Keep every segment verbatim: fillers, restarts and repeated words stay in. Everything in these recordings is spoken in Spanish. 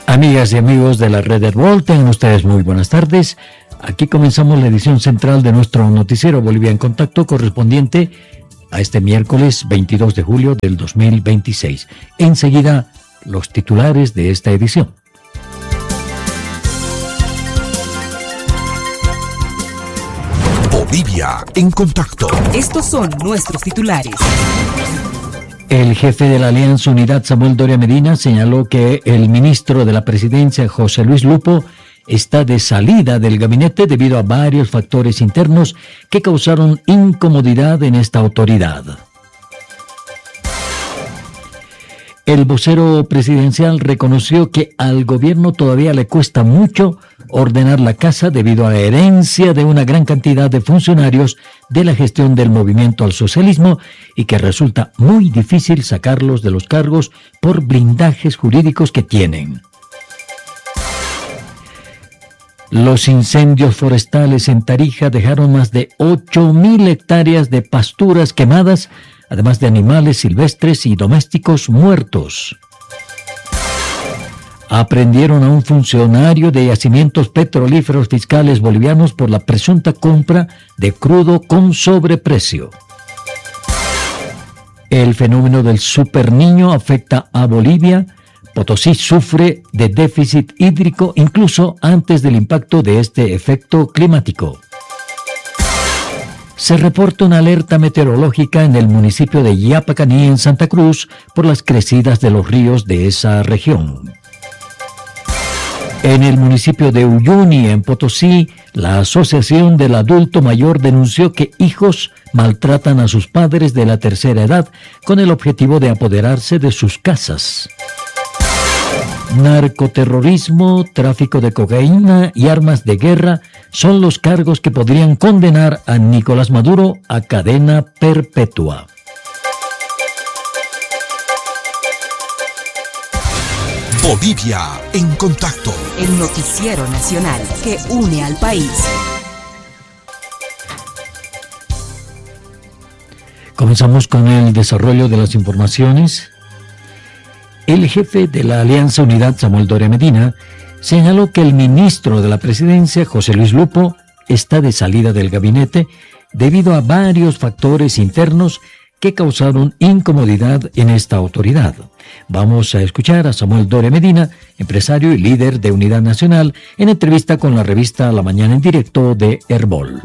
Amigas y amigos de la red Herbol, tengan ustedes muy buenas tardes. Aquí comenzamos la edición central de nuestro noticiero Bolivia en Contacto, correspondiente a este miércoles veintidós de julio del dos mil veintiséis. Enseguida, los titulares de esta edición. Bolivia en Contacto. Estos son nuestros titulares. El jefe de la Alianza Unidad, Samuel Doria Medina, señaló que el ministro de la Presidencia, José Luis Lupo, está de salida del gabinete debido a varios factores internos que causaron incomodidad en esta autoridad. El vocero presidencial reconoció que al gobierno todavía le cuesta mucho ordenar la casa debido a la herencia de una gran cantidad de funcionarios de la gestión del movimiento al socialismo y que resulta muy difícil sacarlos de los cargos por blindajes jurídicos que tienen. Los incendios forestales en Tarija dejaron más de ocho mil hectáreas de pasturas quemadas, además de animales silvestres y domésticos muertos. Aprendieron a un funcionario de yacimientos petrolíferos fiscales bolivianos por la presunta compra de crudo con sobreprecio. El fenómeno del superniño afecta a Bolivia. Potosí sufre de déficit hídrico incluso antes del impacto de este efecto climático. Se reporta una alerta meteorológica en el municipio de Yapacaní, en Santa Cruz, por las crecidas de los ríos de esa región. En el municipio de Uyuni, en Potosí, la Asociación del Adulto Mayor denunció que hijos maltratan a sus padres de la tercera edad con el objetivo de apoderarse de sus casas. Narcoterrorismo, tráfico de cocaína y armas de guerra son los cargos que podrían condenar a Nicolás Maduro a cadena perpetua. Bolivia en Contacto. El noticiero nacional que une al país. Comenzamos con el desarrollo de las informaciones. El jefe de la Alianza Unidad, Samuel Doria Medina, señaló que el ministro de la Presidencia, José Luis Lupo, está de salida del gabinete debido a varios factores internos que causaron incomodidad en esta autoridad. Vamos a escuchar a Samuel Doria Medina, empresario y líder de Unidad Nacional, en entrevista con la revista La Mañana en Directo de Herbol.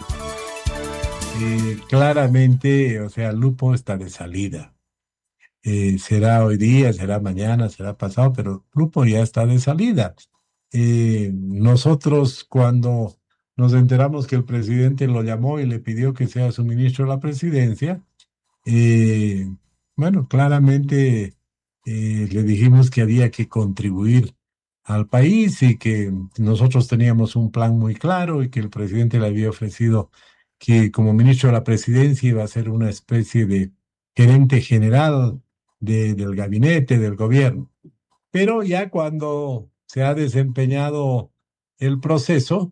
Eh, claramente, o sea, Lupo está de salida. Eh, será hoy día, será mañana, será pasado, pero Lupo ya está de salida. Eh, nosotros cuando nos enteramos que el presidente lo llamó y le pidió que sea su ministro de la Presidencia, eh, bueno, claramente eh, le dijimos que había que contribuir al país y que nosotros teníamos un plan muy claro y que el presidente le había ofrecido que como ministro de la Presidencia iba a ser una especie de gerente general De, del gabinete, del gobierno. Pero ya cuando se ha desempeñado el proceso,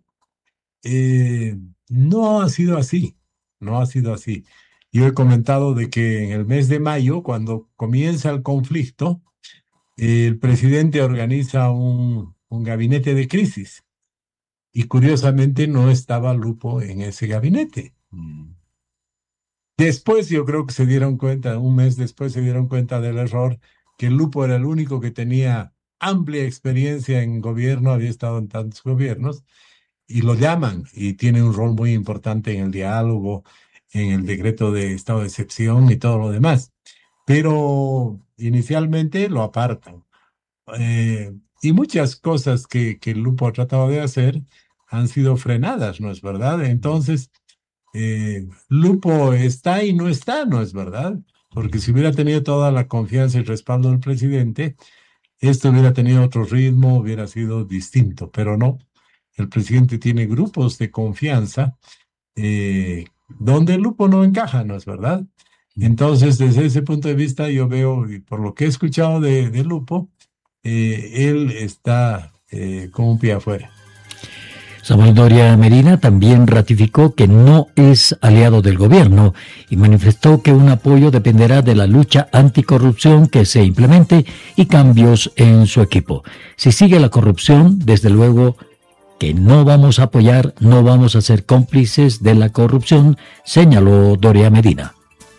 eh, no ha sido así, no ha sido así. Yo he comentado de que en el mes de mayo, cuando comienza el conflicto, eh, el presidente organiza un, un gabinete de crisis y curiosamente no estaba Lupo en ese gabinete. Mm. Después yo creo que se dieron cuenta, un mes después se dieron cuenta del error, que Lupo era el único que tenía amplia experiencia en gobierno, había estado en tantos gobiernos, y lo llaman, y tiene un rol muy importante en el diálogo, en el decreto de estado de excepción y todo lo demás. Pero inicialmente lo apartan. Eh, y muchas cosas que, que Lupo ha tratado de hacer han sido frenadas, ¿no es verdad? Entonces, Eh, Lupo está y no está, ¿no es verdad? Porque si hubiera tenido toda la confianza y respaldo del presidente, esto hubiera tenido otro ritmo, hubiera sido distinto, pero no. El presidente tiene grupos de confianza eh, donde Lupo no encaja, ¿no es verdad? Entonces, desde ese punto de vista, yo veo, y por lo que he escuchado de, de Lupo, eh, él está eh, con un pie afuera. Samuel Doria Medina también ratificó que no es aliado del gobierno y manifestó que un apoyo dependerá de la lucha anticorrupción que se implemente y cambios en su equipo. Si sigue la corrupción, desde luego que no vamos a apoyar, no vamos a ser cómplices de la corrupción, señaló Doria Medina.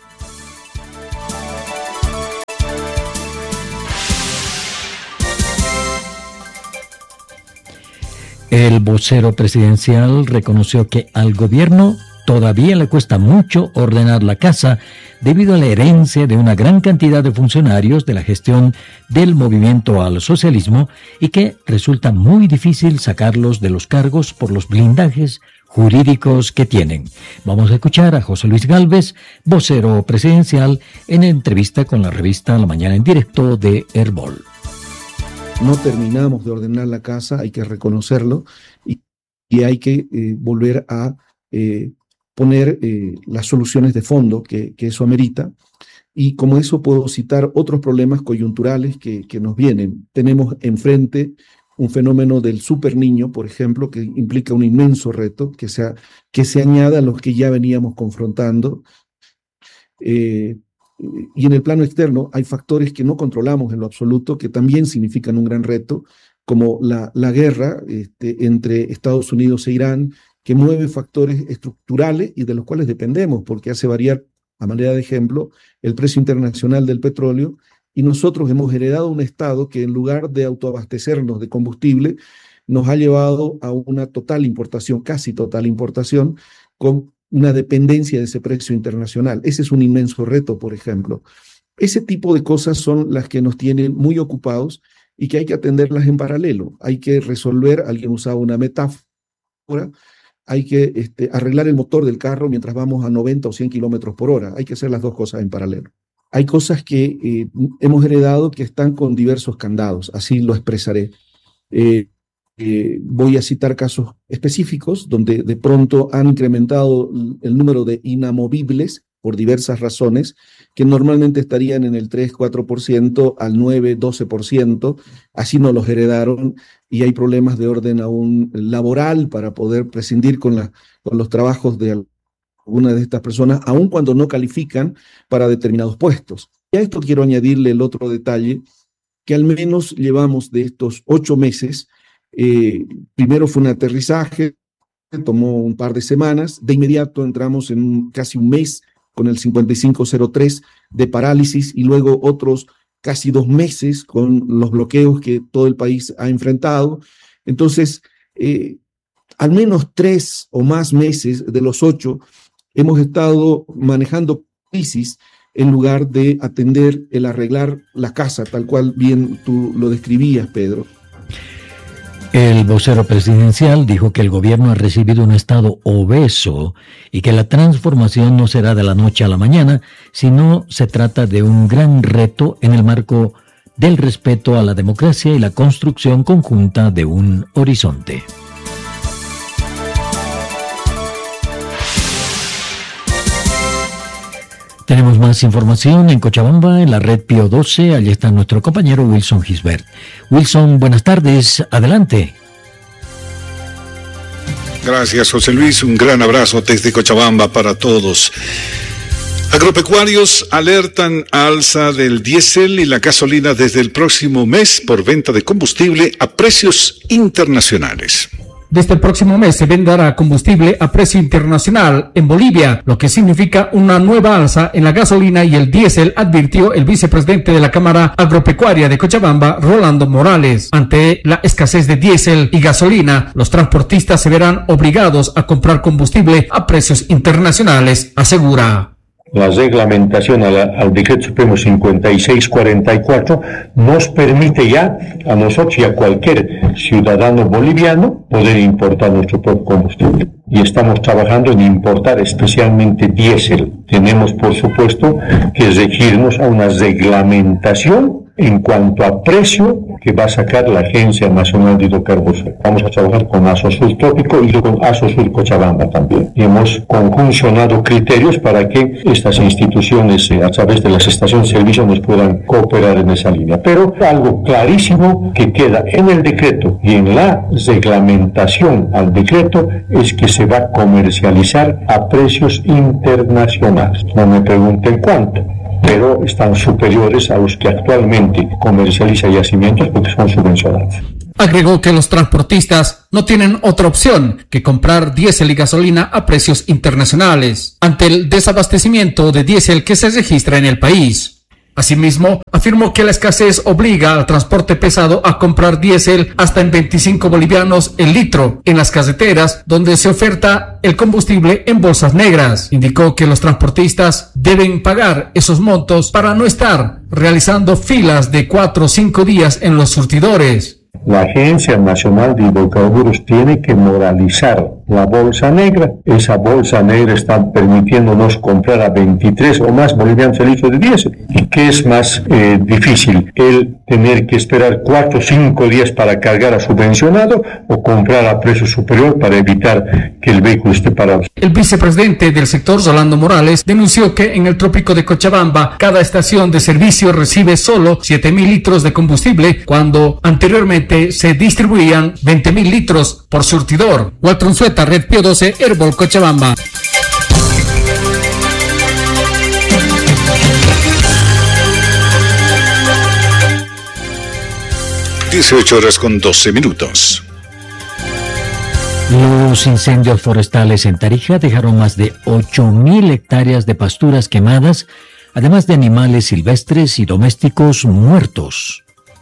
El vocero presidencial reconoció que al gobierno todavía le cuesta mucho ordenar la casa debido a la herencia de una gran cantidad de funcionarios de la gestión del movimiento al socialismo y que resulta muy difícil sacarlos de los cargos por los blindajes jurídicos que tienen. Vamos a escuchar a José Luis Gálvez, vocero presidencial, en entrevista con la revista La Mañana en Directo de Herbol. No terminamos de ordenar la casa, hay que reconocerlo, y, y hay que eh, volver a eh, poner eh, las soluciones de fondo que, que eso amerita. Y como eso puedo citar otros problemas coyunturales que, que nos vienen. Tenemos enfrente un fenómeno del superniño, por ejemplo, que implica un inmenso reto que, sea, que se añada a los que ya veníamos confrontando. Eh, Y en el plano externo hay factores que no controlamos en lo absoluto, que también significan un gran reto, como la, la guerra este, entre Estados Unidos e Irán, que mueve factores estructurales y de los cuales dependemos, porque hace variar, a manera de ejemplo, el precio internacional del petróleo, y nosotros hemos heredado un Estado que en lugar de autoabastecernos de combustible, nos ha llevado a una total importación, casi total importación, con una dependencia de ese precio internacional. Ese es un inmenso reto, por ejemplo. Ese tipo de cosas son las que nos tienen muy ocupados y que hay que atenderlas en paralelo. Hay que resolver, alguien usaba una metáfora, hay que este, arreglar el motor del carro mientras vamos a noventa o cien kilómetros por hora. Hay que hacer las dos cosas en paralelo. Hay cosas que eh, hemos heredado que están con diversos candados, así lo expresaré. Eh, Eh, voy a citar casos específicos donde de pronto han incrementado el número de inamovibles por diversas razones, que normalmente estarían en el tres, cuatro por ciento al nueve, doce por ciento, así nos los heredaron, y hay problemas de orden aún laboral para poder prescindir con, la, con los trabajos de alguna de estas personas, aun cuando no califican para determinados puestos. Y a esto quiero añadirle el otro detalle, que al menos llevamos de estos ocho meses. Eh, primero fue un aterrizaje, tomó un par de semanas, de inmediato entramos en un, casi un mes con el cincuenta y cinco cero tres de parálisis y luego otros casi dos meses con los bloqueos que todo el país ha enfrentado. Entonces, eh, al menos tres o más meses de los ocho hemos estado manejando crisis en lugar de atender el arreglar la casa, tal cual bien tú lo describías, Pedro. El vocero presidencial dijo que el gobierno ha recibido un estado obeso y que la transformación no será de la noche a la mañana, sino se trata de un gran reto en el marco del respeto a la democracia y la construcción conjunta de un horizonte. Tenemos más información en Cochabamba, en la red Pío doce. Allí está nuestro compañero Wilson Gisbert. Wilson, buenas tardes. Adelante. Gracias, José Luis. Un gran abrazo desde Cochabamba para todos. Agropecuarios alertan a alza del diésel y la gasolina desde el próximo mes por venta de combustible a precios internacionales. Desde el próximo mes se venderá combustible a precio internacional en Bolivia, lo que significa una nueva alza en la gasolina y el diésel, advirtió el vicepresidente de la Cámara Agropecuaria de Cochabamba, Rolando Morales. Ante la escasez de diésel y gasolina, los transportistas se verán obligados a comprar combustible a precios internacionales, asegura. La reglamentación al, al Decreto Supremo cincuenta y seis cuarenta y cuatro nos permite ya a nosotros y a cualquier ciudadano boliviano poder importar nuestro propio combustible. Y estamos trabajando en importar especialmente diésel. Tenemos, por supuesto, que regirnos a una reglamentación En cuanto a precio que va a sacar la Agencia Nacional de Hidrocarburos, vamos a trabajar con Asosur Trópico y con Asosur Cochabamba también. Y hemos conjuncionado criterios para que estas instituciones, eh, a través de las estaciones de servicio, nos puedan cooperar en esa línea. Pero algo clarísimo que queda en el decreto y en la reglamentación al decreto es que se va a comercializar a precios internacionales. No me pregunten cuánto, pero están superiores a los que actualmente comercializa Yacimientos porque son subvencionados. Agregó que los transportistas no tienen otra opción que comprar diésel y gasolina a precios internacionales ante el desabastecimiento de diésel que se registra en el país. Asimismo, afirmó que la escasez obliga al transporte pesado a comprar diésel hasta en veinticinco bolivianos el litro en las carreteras donde se oferta el combustible en bolsas negras. Indicó que los transportistas deben pagar esos montos para no estar realizando filas de cuatro o cinco días en los surtidores. La Agencia Nacional de Hidrocarburos tiene que moralizar la bolsa negra. Esa bolsa negra está permitiéndonos comprar a veintitrés o más bolivianos el litro de diésel. ¿Y qué es más eh, difícil? ¿El tener que esperar cuatro o cinco días para cargar a subvencionado o comprar a precio superior para evitar que el vehículo esté parado? El vicepresidente del sector, Rolando Morales, denunció que en el trópico de Cochabamba cada estación de servicio recibe solo siete mil litros de combustible cuando anteriormente se distribuían veinte mil litros por surtidor. Walter Unzueta, Red Pío doce, Herbol, Cochabamba. dieciocho horas con doce minutos. Los incendios forestales en Tarija dejaron más de ocho mil hectáreas de pasturas quemadas, además de animales silvestres y domésticos muertos.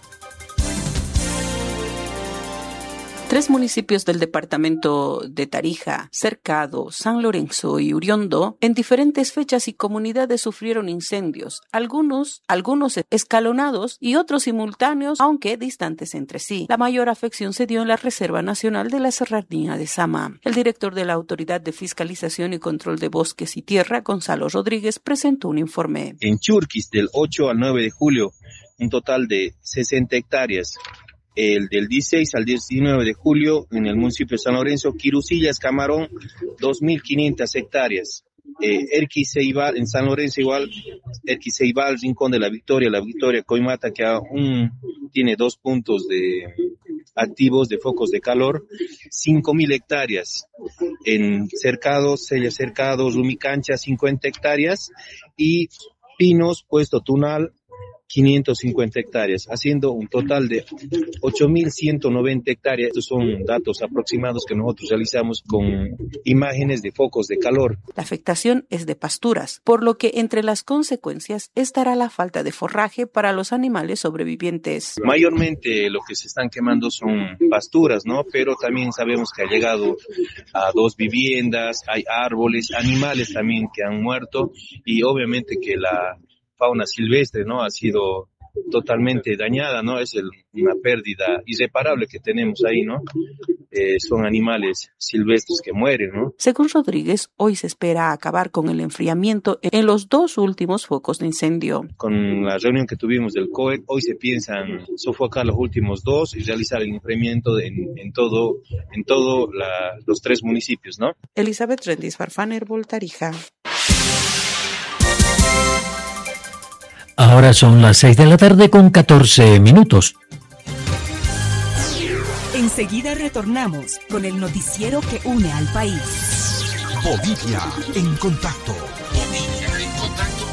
Tres municipios del departamento de Tarija, Cercado, San Lorenzo y Uriondo, en diferentes fechas y comunidades sufrieron incendios, algunos, algunos escalonados y otros simultáneos, aunque distantes entre sí. La mayor afección se dio en la Reserva Nacional de la Serranía de Sama. El director de la Autoridad de Fiscalización y Control de Bosques y Tierra, Gonzalo Rodríguez, presentó un informe. En Churquis, del ocho al nueve de julio, un total de sesenta hectáreas. El del dieciséis al diecinueve de julio en el municipio de San Lorenzo, Quirusillas, Camarón, dos mil quinientas hectáreas. Eh, Erquiceibal, en San Lorenzo igual, Erquiceibal, Rincón de la Victoria, La Victoria, Coimata, que aún tiene dos puntos de activos de focos de calor, cinco mil hectáreas. En Cercados, Cella Cercado, Rumicancha, cincuenta hectáreas. Y Pinos, Puesto Tunal, quinientas cincuenta hectáreas, haciendo un total de ocho mil ciento noventa hectáreas. Estos son datos aproximados que nosotros realizamos con imágenes de focos de calor. La afectación es de pasturas, por lo que entre las consecuencias estará la falta de forraje para los animales sobrevivientes. Mayormente lo que se están quemando son pasturas, ¿no? Pero también sabemos que ha llegado a dos viviendas, hay árboles, animales también que han muerto y obviamente que la fauna silvestre, ¿no? Ha sido totalmente dañada, ¿no? Es el, una pérdida irreparable que tenemos ahí, ¿no? Eh, son animales silvestres que mueren, ¿no? Según Rodríguez, hoy se espera acabar con el enfriamiento en los dos últimos focos de incendio. Con la reunión que tuvimos del C O E, hoy se piensan sofocar los últimos dos y realizar el enfriamiento en, en todo, en todo la, los tres municipios, ¿no? Elizabeth Rendis Farfán, Herbol, Tarija. Ahora son las seis de la tarde con catorce minutos. Enseguida retornamos con el noticiero que une al país. Bolivia en contacto. Bolivia en contacto.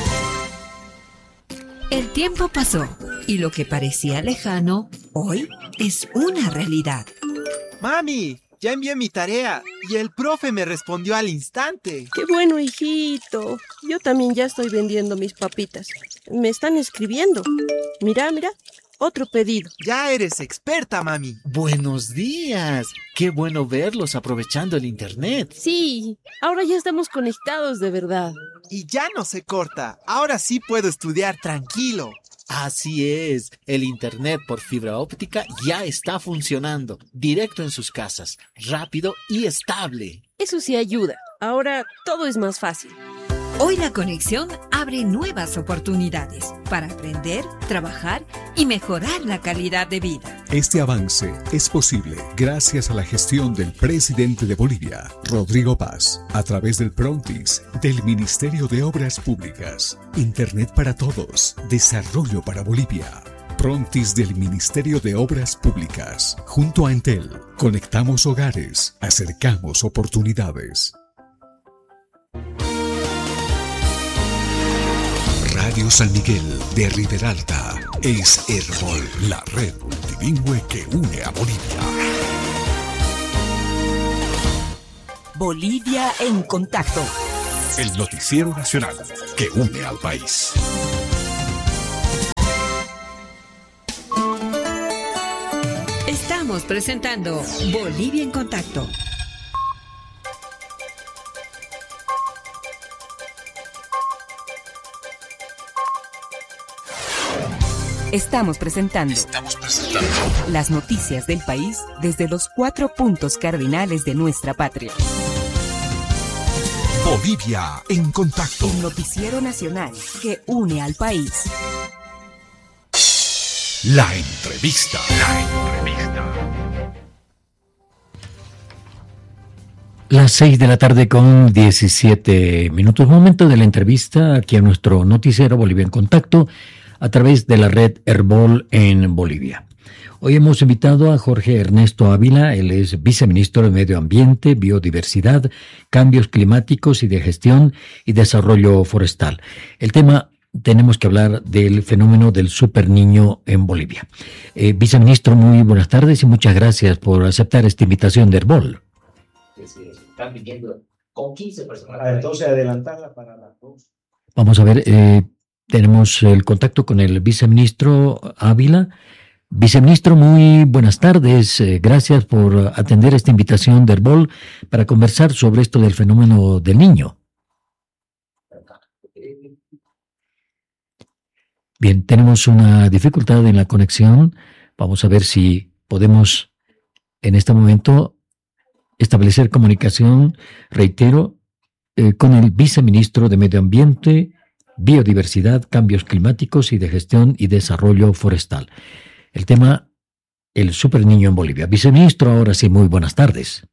El tiempo pasó y lo que parecía lejano, hoy es una realidad. ¡Mami! Ya envié mi tarea y el profe me respondió al instante. ¡Qué bueno, hijito! Yo también ya estoy vendiendo mis papitas. Me están escribiendo. Mira, mira, otro pedido. Ya eres experta, mami. Buenos días. Qué bueno verlos aprovechando el internet. Sí, ahora ya estamos conectados de verdad. Y ya no se corta. Ahora sí puedo estudiar tranquilo. Así es, el internet por fibra óptica ya está funcionando, directo en sus casas, rápido y estable. Eso sí ayuda, ahora todo es más fácil. Hoy la conexión abre nuevas oportunidades para aprender, trabajar y mejorar la calidad de vida. Este avance es posible gracias a la gestión del presidente de Bolivia, Rodrigo Paz, a través del Prontis, del Ministerio de Obras Públicas, Internet para Todos, Desarrollo para Bolivia. Prontis del Ministerio de Obras Públicas. Junto a Entel, conectamos hogares, acercamos oportunidades. Radio San Miguel de Riberalta es Herbol, la red multilingüe que une a Bolivia. Bolivia en contacto. El noticiero nacional que une al país. Estamos presentando Bolivia en contacto. Estamos presentando, Estamos presentando las noticias del país desde los cuatro puntos cardinales de nuestra patria. Bolivia en contacto. El noticiero nacional que une al país. La entrevista. La entrevista. Las seis de la tarde con diecisiete minutos. Momento de la entrevista aquí a nuestro noticiero Bolivia en contacto, a través de la red Herbol en Bolivia. Hoy hemos invitado a Jorge Ernesto Ávila, él es viceministro de Medio Ambiente, Biodiversidad, Cambios Climáticos y de Gestión y Desarrollo Forestal. El tema, tenemos que hablar del fenómeno del superniño en Bolivia. Eh, viceministro, muy buenas tardes y muchas gracias por aceptar esta invitación de Herbol. Están viniendo con quince personas. Ah, entonces adelantarla para las dos. Vamos a ver, eh, tenemos el contacto con el viceministro Ávila. Viceministro, muy buenas tardes. Eh, gracias por atender esta invitación de Herbol para conversar sobre esto del fenómeno del niño. Bien, tenemos una dificultad en la conexión. Vamos a ver si podemos en este momento establecer comunicación, reitero, eh, con el viceministro de Medio Ambiente, Biodiversidad, Cambios Climáticos y de Gestión y Desarrollo Forestal. El tema, el superniño en Bolivia. Viceministro, ahora sí, muy buenas tardes.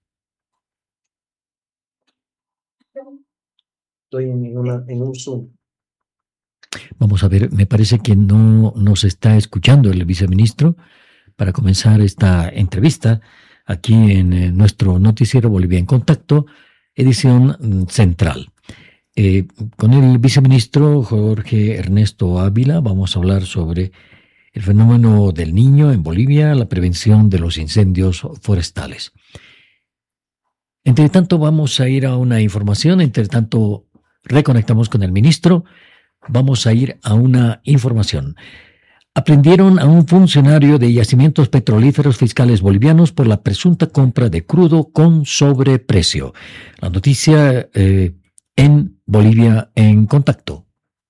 Estoy en, una, en un Zoom. Vamos a ver, me parece que no nos está escuchando el viceministro para comenzar esta entrevista aquí en eh, nuestro noticiero Bolivia en Contacto, edición mm, central. Eh, con el viceministro Jorge Ernesto Ávila vamos a hablar sobre el fenómeno del niño en Bolivia, la prevención de los incendios forestales. Entre tanto, vamos a ir a una información. Entre tanto, reconectamos con el ministro. Vamos a ir a una información. Aprendieron a un funcionario de yacimientos petrolíferos fiscales bolivianos por la presunta compra de crudo con sobreprecio. La noticia eh, en Bolivia en Contacto.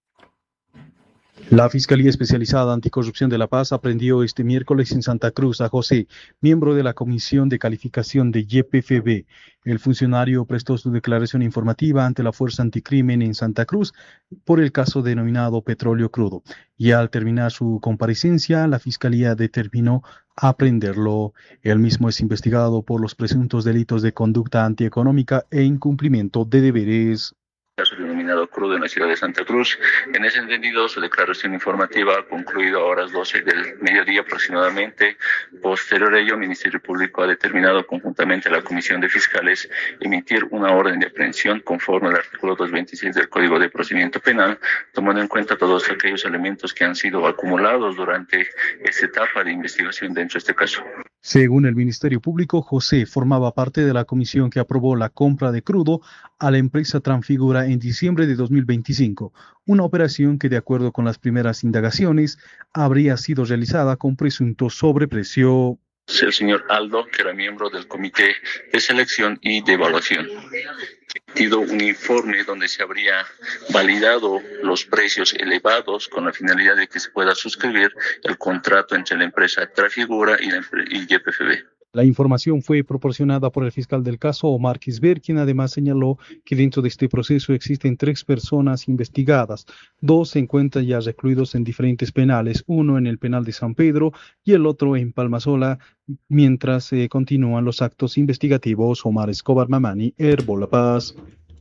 La Fiscalía Especializada Anticorrupción de La Paz aprendió este miércoles en Santa Cruz a José, miembro de la Comisión de Calificación de Y P F B. El funcionario prestó su declaración informativa ante la Fuerza Anticrimen en Santa Cruz por el caso denominado petróleo crudo. Y al terminar su comparecencia, la Fiscalía determinó aprenderlo. Él mismo es investigado por los presuntos delitos de conducta antieconómica e incumplimiento de deberes. Caso denominado crudo en la ciudad de Santa Cruz. En ese entendido, su declaración informativa ha concluido a horas doce del mediodía aproximadamente. Posterior a ello, el Ministerio Público ha determinado conjuntamente a la Comisión de Fiscales emitir una orden de aprehensión conforme al artículo doscientos veintiséis del Código de Procedimiento Penal, tomando en cuenta todos aquellos elementos que han sido acumulados durante esta etapa de investigación dentro de este caso. Según el Ministerio Público, José formaba parte de la comisión que aprobó la compra de crudo a la empresa Transfigura en diciembre de dos mil veinticinco, una operación que, de acuerdo con las primeras indagaciones, habría sido realizada con presunto sobreprecio. El señor Aldo, que era miembro del Comité de Selección y de Evaluación, emitido un informe donde se habría validado los precios elevados con la finalidad de que se pueda suscribir el contrato entre la empresa Transfigura y, la, y Y P F B. La información fue proporcionada por el fiscal del caso, Omar Kisber, quien además señaló que dentro de este proceso existen tres personas investigadas. Dos se encuentran ya recluidos en diferentes penales, uno en el penal de San Pedro y el otro en Palmasola, mientras eh, continúan los actos investigativos. Omar Escobar Mamani, Herbo La Paz.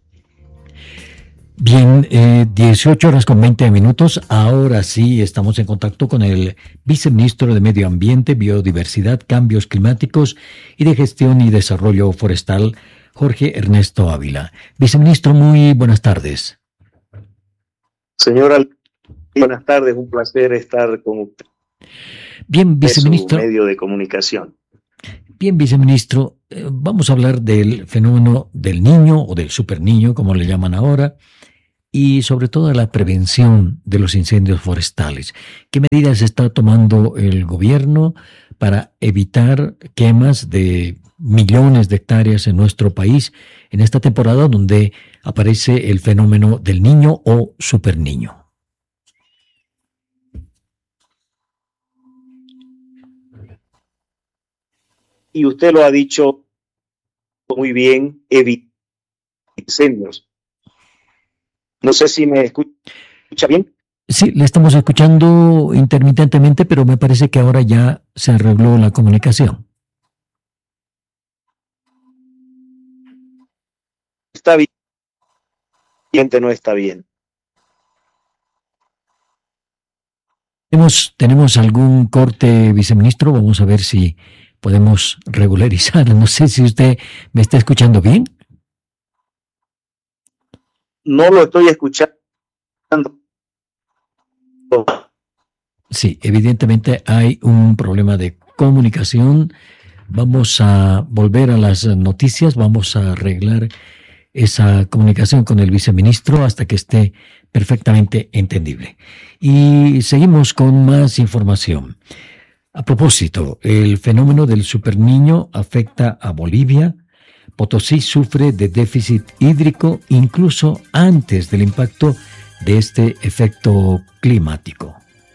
Bien, eh, dieciocho horas con veinte minutos. Ahora sí estamos en contacto con el viceministro de Medio Ambiente, Biodiversidad, Cambios Climáticos y de Gestión y Desarrollo Forestal, Jorge Ernesto Ávila. Viceministro, muy buenas tardes. Señora, buenas tardes. Un placer estar con usted. Bien, viceministro. En su medio de comunicación. Bien, viceministro, eh, vamos a hablar del fenómeno del niño o del superniño, como le llaman ahora, y sobre todo la prevención de los incendios forestales. ¿Qué medidas está tomando el gobierno para evitar quemas de millones de hectáreas en nuestro país en esta temporada donde aparece el fenómeno del niño o superniño? Y usted lo ha dicho muy bien, evitar incendios. No sé si me escucha bien. Sí, le estamos escuchando intermitentemente, pero me parece que ahora ya se arregló la comunicación. Está bien. No está bien. ¿Tenemos, ¿Tenemos algún corte, viceministro? Vamos a ver si podemos regularizar. No sé si usted me está escuchando bien. No lo estoy escuchando. Sí, evidentemente hay un problema de comunicación. Vamos a volver a las noticias, vamos a arreglar esa comunicación con el viceministro hasta que esté perfectamente entendible. Y seguimos con más información. A propósito, el fenómeno del superniño afecta a Bolivia. Potosí sufre de déficit hídrico incluso antes del impacto de este efecto climático.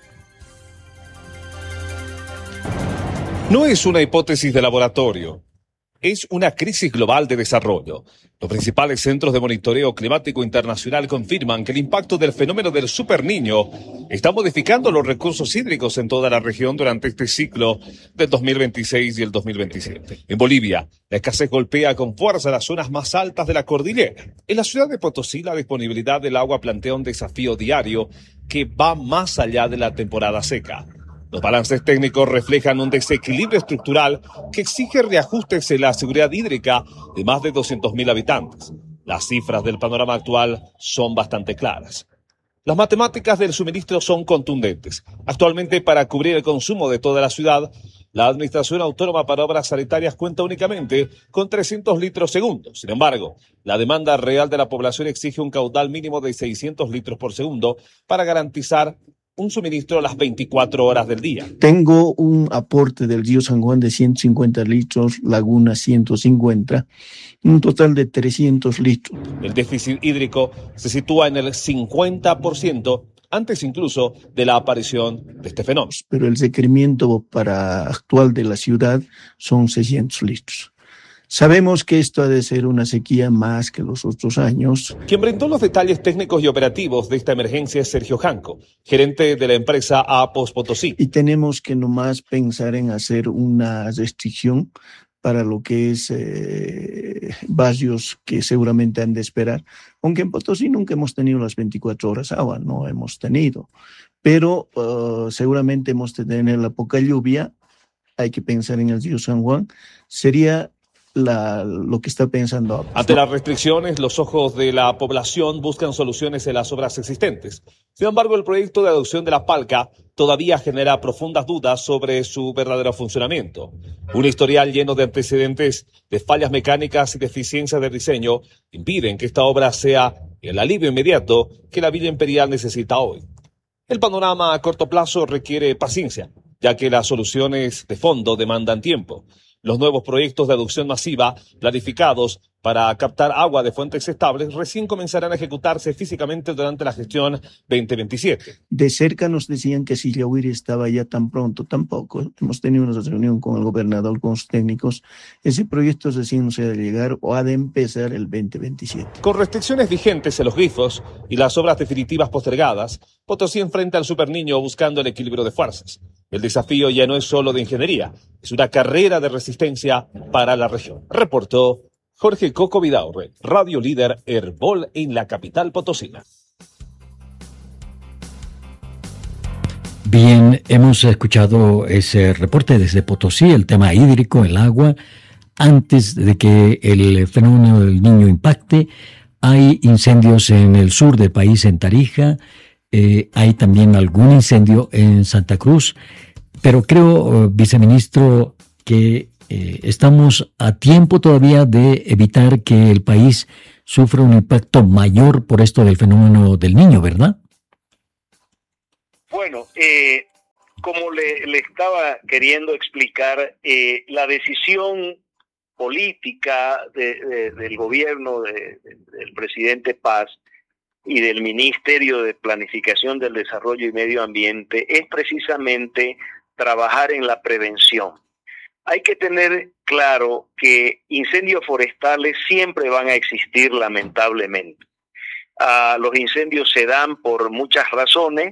No es una hipótesis de laboratorio, es una crisis global de desarrollo. Los principales centros de monitoreo climático internacional confirman que el impacto del fenómeno del superniño está modificando los recursos hídricos en toda la región durante este ciclo del dos mil veintiséis y el dos mil veintisiete. En Bolivia, la escasez golpea con fuerza las zonas más altas de la cordillera. En la ciudad de Potosí, la disponibilidad del agua plantea un desafío diario que va más allá de la temporada seca. Los balances técnicos reflejan un desequilibrio estructural que exige reajustes en la seguridad hídrica de más de doscientos mil habitantes. Las cifras del panorama actual son bastante claras. Las matemáticas del suministro son contundentes. Actualmente, para cubrir el consumo de toda la ciudad, la Administración Autónoma para Obras Sanitarias cuenta únicamente con trescientos litros segundo. Sin embargo, la demanda real de la población exige un caudal mínimo de seiscientos litros por segundo para garantizar un suministro a las veinticuatro horas del día. Tengo un aporte del río San Juan de ciento cincuenta litros, Laguna ciento cincuenta, un total de trescientos litros. El déficit hídrico se sitúa en el cincuenta por ciento, antes incluso de la aparición de este fenómeno. Pero el requerimiento para actual de la ciudad son seiscientos litros. Sabemos que esto ha de ser una sequía más que los otros años. Quien brindó los detalles técnicos y operativos de esta emergencia es Sergio Janco, gerente de la empresa Apos Potosí. Y tenemos que nomás pensar en hacer una restricción para lo que es eh, barrios que seguramente han de esperar. Aunque en Potosí nunca hemos tenido las veinticuatro horas agua, no hemos tenido. Pero uh, seguramente hemos de tener la poca lluvia. Hay que pensar en el río San Juan. Sería La, lo que está pensando. Ante las restricciones, los ojos de la población buscan soluciones en las obras existentes. Sin embargo, el proyecto de adopción de la Palca todavía genera profundas dudas sobre su verdadero funcionamiento. Un historial lleno de antecedentes de fallas mecánicas y deficiencias de diseño impiden que esta obra sea el alivio inmediato que la Villa Imperial necesita hoy. El panorama a corto plazo requiere paciencia, ya que las soluciones de fondo demandan tiempo. Los nuevos proyectos de adopción masiva planificados para captar agua de fuentes estables recién comenzarán a ejecutarse físicamente durante la gestión veinte veintisiete. De cerca nos decían que si Yaguiri estaba ya tan pronto, tampoco. Hemos tenido una reunión con el gobernador, con los técnicos. Ese proyecto recién no se ha de llegar o ha de empezar el veinte veintisiete. Con restricciones vigentes en los grifos y las obras definitivas postergadas, Potosí enfrenta al Superniño buscando el equilibrio de fuerzas. El desafío ya no es solo de ingeniería, es una carrera de resistencia para la región. Reportó Jorge Coco Vidaurre, Radio Líder Herbol en la capital potosina. Bien, hemos escuchado ese reporte desde Potosí, el tema hídrico, el agua. Antes de que el fenómeno del Niño impacte, hay incendios en el sur del país, en Tarija, eh, hay también algún incendio en Santa Cruz, pero creo, viceministro, que Eh, estamos a tiempo todavía de evitar que el país sufra un impacto mayor por esto del fenómeno del Niño, ¿verdad? Bueno, eh, como le, le estaba queriendo explicar, eh, la decisión política de, de, del gobierno de, de, del presidente Paz y del Ministerio de Planificación del Desarrollo y Medio Ambiente es precisamente trabajar en la prevención. Hay que tener claro que incendios forestales siempre van a existir, lamentablemente. Uh, los incendios se dan por muchas razones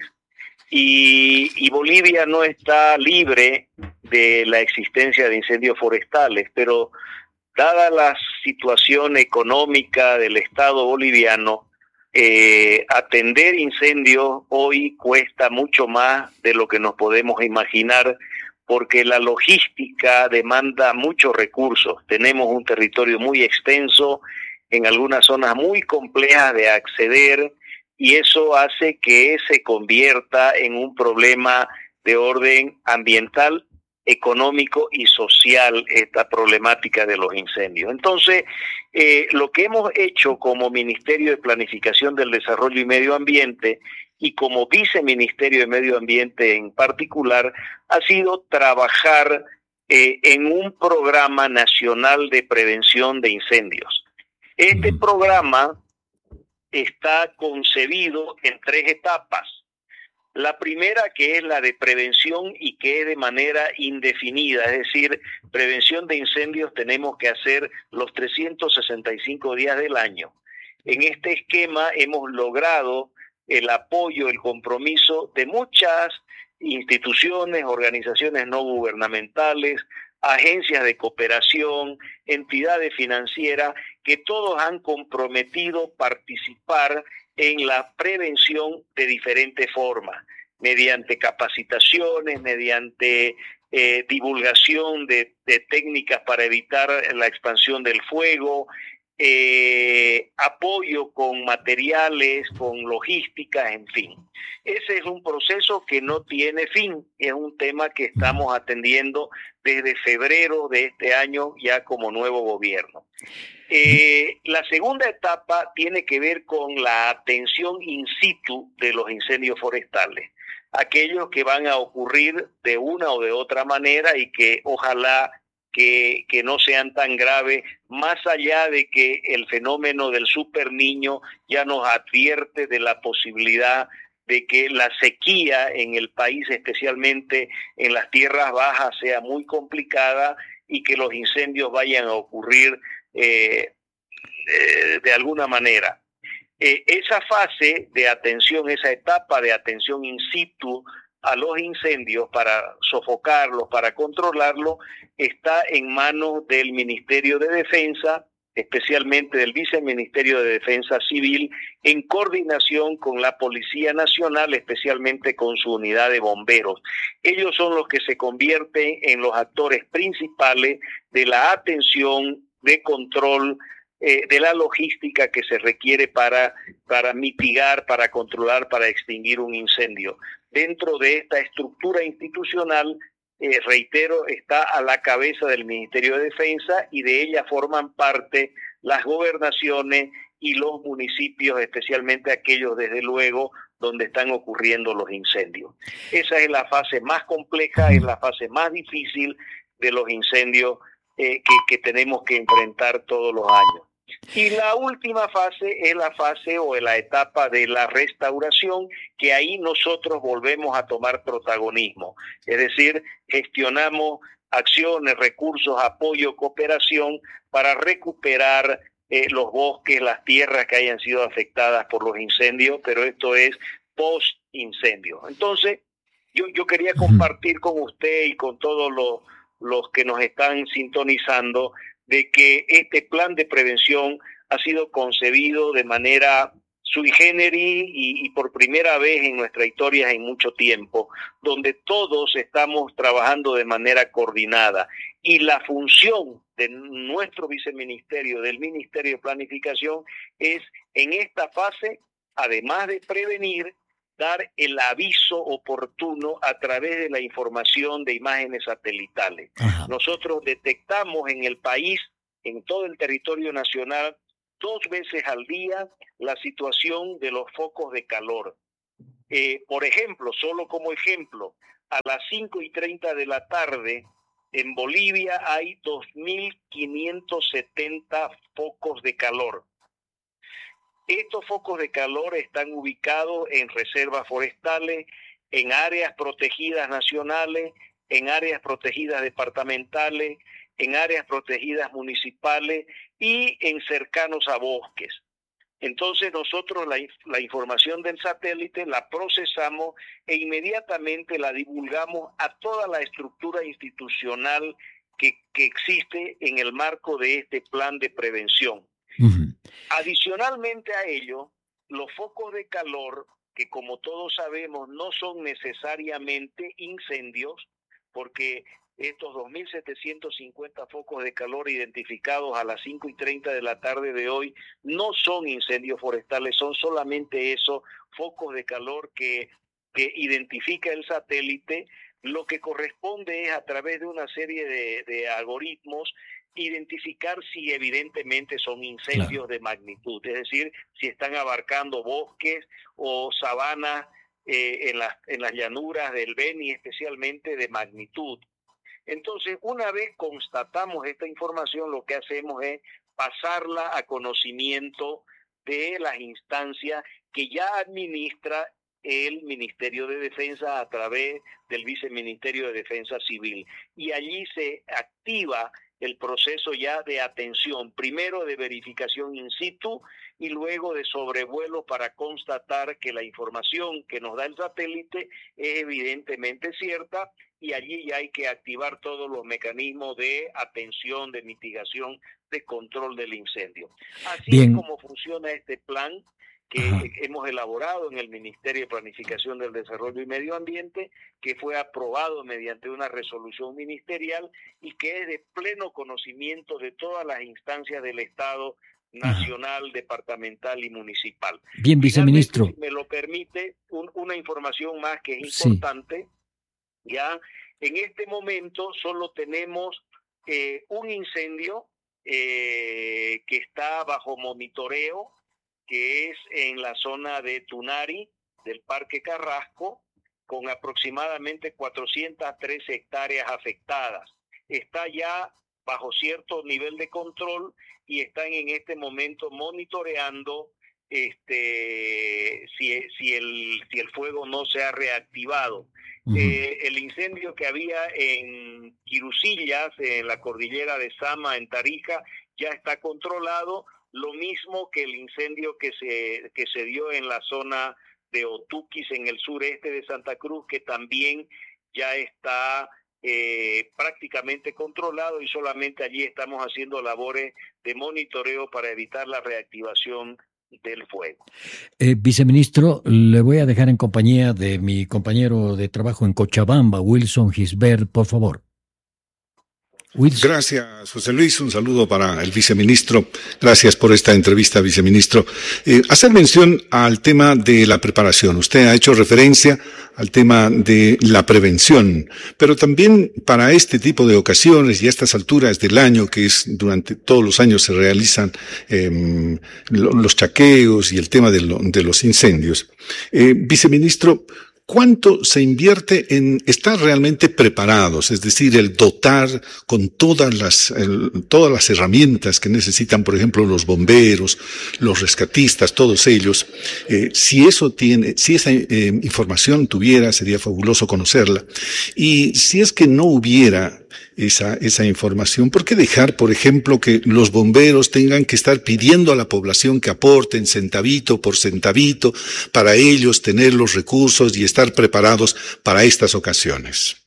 y, y Bolivia no está libre de la existencia de incendios forestales, pero dada la situación económica del Estado boliviano, eh, atender incendios hoy cuesta mucho más de lo que nos podemos imaginar, porque la logística demanda muchos recursos. Tenemos un territorio muy extenso, en algunas zonas muy complejas de acceder, y eso hace que se convierta en un problema de orden ambiental, económico y social, esta problemática de los incendios. Entonces, eh, lo que hemos hecho como Ministerio de Planificación del Desarrollo y Medio Ambiente y como Viceministerio de Medio Ambiente en particular, ha sido trabajar eh, en un programa nacional de prevención de incendios. Este programa está concebido en tres etapas. La primera, que es la de prevención y que es de manera indefinida, es decir, prevención de incendios tenemos que hacer los trescientos sesenta y cinco días del año. En este esquema hemos logrado el apoyo, el compromiso de muchas instituciones, organizaciones no gubernamentales, agencias de cooperación, entidades financieras, que todos han comprometido participar en la prevención de diferentes formas, mediante capacitaciones, mediante eh, divulgación de, de técnicas para evitar la expansión del fuego, eh, apoyo con materiales, con logística, en fin. Ese es un proceso que no tiene fin, es un tema que estamos atendiendo desde febrero de este año ya como nuevo gobierno. Eh, la segunda etapa tiene que ver con la atención in situ de los incendios forestales, aquellos que van a ocurrir de una o de otra manera y que ojalá que, que no sean tan graves, más allá de que el fenómeno del superniño ya nos advierte de la posibilidad de que la sequía en el país, especialmente en las tierras bajas, sea muy complicada y que los incendios vayan a ocurrir eh, eh, de alguna manera. Eh, esa fase de atención, esa etapa de atención in situ a los incendios para sofocarlos, para controlarlos, está en manos del Ministerio de Defensa, especialmente del Viceministerio de Defensa Civil, en coordinación con la Policía Nacional, especialmente con su unidad de bomberos. Ellos son los que se convierten en los actores principales de la atención, de control, eh, de la logística que se requiere para, para mitigar, para controlar, para extinguir un incendio. Dentro de esta estructura institucional, Eh, reitero, está a la cabeza del Ministerio de Defensa y de ella forman parte las gobernaciones y los municipios, especialmente aquellos, desde luego, donde están ocurriendo los incendios. Esa es la fase más compleja, es la fase más difícil de los incendios eh, que, que tenemos que enfrentar todos los años. Y la última fase es la fase o la etapa de la restauración, que ahí nosotros volvemos a tomar protagonismo. Es decir, gestionamos acciones, recursos, apoyo, cooperación para recuperar eh, los bosques, las tierras que hayan sido afectadas por los incendios, pero esto es post-incendio. Entonces, yo, yo quería compartir con usted y con todos los, los que nos están sintonizando de que este plan de prevención ha sido concebido de manera sui generis y, y por primera vez en nuestra historia en mucho tiempo, donde todos estamos trabajando de manera coordinada. Y la función de nuestro viceministerio, del Ministerio de Planificación, es en esta fase, además de prevenir, dar el aviso oportuno a través de la información de imágenes satelitales. Ajá. Nosotros detectamos en el país, en todo el territorio nacional, dos veces al día la situación de los focos de calor. Eh, por ejemplo, solo como ejemplo, a las cinco y treinta de la tarde en Bolivia hay dos mil quinientos setenta focos de calor. Estos focos de calor están ubicados en reservas forestales, en áreas protegidas nacionales, en áreas protegidas departamentales, en áreas protegidas municipales y en cercanos a bosques. Entonces nosotros la, la información del satélite la procesamos e inmediatamente la divulgamos a toda la estructura institucional que, que existe en el marco de este plan de prevención. Uh-huh. Adicionalmente a ello, los focos de calor, que como todos sabemos no son necesariamente incendios, porque estos dos mil setecientos cincuenta focos de calor identificados a las cinco y treinta de la tarde de hoy no son incendios forestales, son solamente esos focos de calor que, que identifica el satélite. Lo que corresponde es, a través de una serie de, de algoritmos, identificar si evidentemente son incendios, claro, de magnitud, es decir, si están abarcando bosques o sabanas eh, en, las, en las llanuras del Beni, especialmente de magnitud. Entonces, una vez constatamos esta información, lo que hacemos es pasarla a conocimiento de las instancias que ya administra el Ministerio de Defensa a través del Viceministerio de Defensa Civil. Y allí se activa el proceso ya de atención, primero de verificación in situ y luego de sobrevuelo para constatar que la información que nos da el satélite es evidentemente cierta, y allí ya hay que activar todos los mecanismos de atención, de mitigación, de control del incendio. Así Bien. es como funciona este plan que Ajá. hemos elaborado en el Ministerio de Planificación del Desarrollo y Medio Ambiente, que fue aprobado mediante una resolución ministerial y que es de pleno conocimiento de todas las instancias del Estado nacional, Ajá. departamental y municipal. Bien, viceministro. Si me lo permite, un, una información más que es importante. Sí. Ya en este momento solo tenemos eh, un incendio eh, que está bajo monitoreo, que es en la zona de Tunari, del Parque Carrasco, con aproximadamente cuatrocientas tres hectáreas afectadas. Está ya bajo cierto nivel de control y están en este momento monitoreando este si, si, el, si el fuego no se ha reactivado. Uh-huh. Eh, el incendio que había en Quirusillas, en la cordillera de Sama, en Tarija, ya está controlado. Lo mismo que el incendio que se, que se dio en la zona de Otuquis, en el sureste de Santa Cruz, que también ya está eh, prácticamente controlado, y solamente allí estamos haciendo labores de monitoreo para evitar la reactivación del fuego. Eh, viceministro, le voy a dejar en compañía de mi compañero de trabajo en Cochabamba, Wilson Gisbert, por favor. Wilson. Gracias, José Luis. Un saludo para el viceministro. Gracias por esta entrevista, viceministro. Eh, hacer mención al tema de la preparación. Usted ha hecho referencia al tema de la prevención, pero también para este tipo de ocasiones y a estas alturas del año, que es durante todos los años se realizan eh, los chaqueos y el tema de, lo, de los incendios. Eh, viceministro, ¿cuánto se invierte en estar realmente preparados? Es decir, el dotar con todas las, el, todas las herramientas que necesitan, por ejemplo, los bomberos, los rescatistas, todos ellos. Eh, si eso tiene, si esa eh, información tuviera, sería fabuloso conocerla. Y si es que no hubiera esa, esa información, ¿por qué dejar, por ejemplo, que los bomberos tengan que estar pidiendo a la población que aporten centavito por centavito para ellos tener los recursos y estar preparados para estas ocasiones?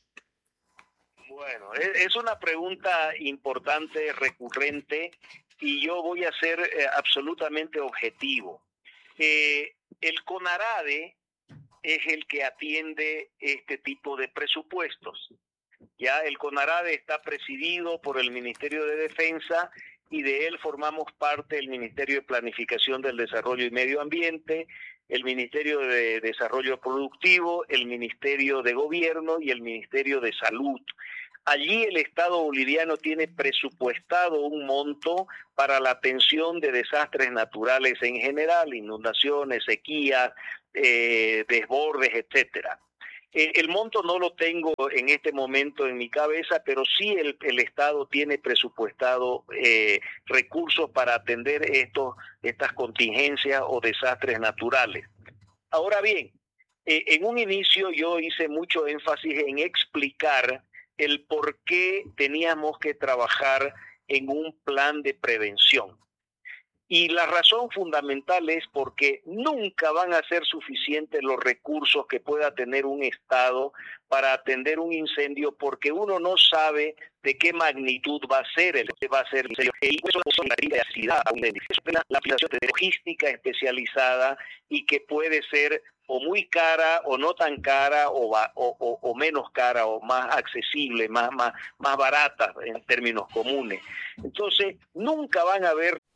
Bueno, es una pregunta importante, recurrente, y yo voy a ser eh, absolutamente objetivo. Eh, el CONARADE es el que atiende este tipo de presupuestos. Ya el CONARADE está presidido por el Ministerio de Defensa y de él formamos parte el Ministerio de Planificación del Desarrollo y Medio Ambiente, el Ministerio de Desarrollo Productivo, el Ministerio de Gobierno y el Ministerio de Salud. Allí el Estado boliviano tiene presupuestado un monto para la atención de desastres naturales en general, inundaciones, sequías, eh, desbordes, etcétera. Eh, el monto no lo tengo en este momento en mi cabeza, pero sí el, el Estado tiene presupuestado eh, recursos para atender estos, estas contingencias o desastres naturales. Ahora bien, eh, en un inicio yo hice mucho énfasis en explicar el por qué teníamos que trabajar en un plan de prevención. Y la razón fundamental es porque nunca van a ser suficientes los recursos que pueda tener un Estado para atender un incendio, porque uno no sabe de qué magnitud va a ser el va a ser el incendio. Y eso es la diversidad, la aplicación de logística especializada y que puede ser o muy cara o no tan cara o, o, o, o menos cara o más accesible, más, más, más barata en términos comunes. Entonces, nunca van a haber